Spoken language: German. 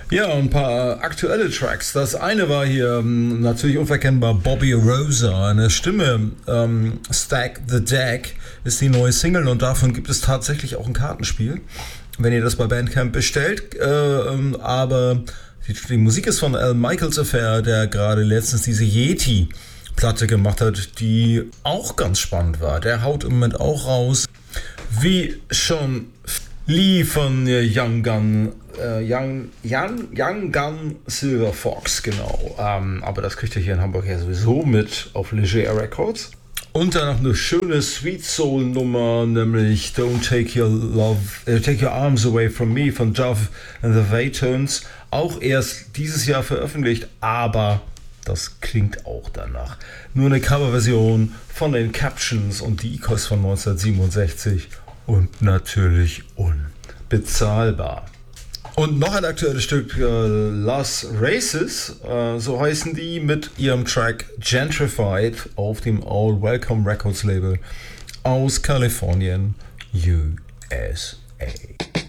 Ja, ein paar aktuelle Tracks. Das eine war hier natürlich unverkennbar Bobby Rosa, eine Stimme. Stack the Deck ist die neue Single und davon gibt es tatsächlich auch ein Kartenspiel, wenn ihr das bei Bandcamp bestellt. Aber die Musik ist von Al Michaels Affair, der gerade letztens diese Yeti-Platte gemacht hat, die auch ganz spannend war. Der haut im Moment auch raus. Wie schon Lee von Young Gun Silver Fox, genau. Aber das kriegt ihr hier in Hamburg ja sowieso mit auf Leger Records. Und dann noch eine schöne Sweet Soul Nummer, nämlich Don't Take Your Arms Away From Me von Dove and the Waytones. Auch erst dieses Jahr veröffentlicht, aber das klingt auch danach. Nur eine Coverversion von den Captions und die Icos von 1967 und natürlich unbezahlbar. Und noch ein aktuelles Stück, Las Races, so heißen die, mit ihrem Track Gentrified auf dem All Welcome Records Label aus Kalifornien, USA.